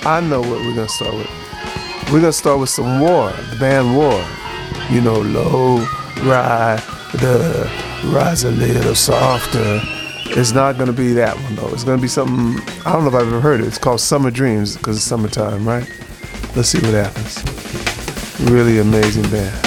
I know what we're gonna start with. We're gonna start with some War, the band War. You know, low, ride, rise a little softer. It's not gonna be that one though. It's gonna be something, I don't know if I've ever heard it. It's called Summer Dreams because it's summertime, right? Let's see what happens. Really amazing band.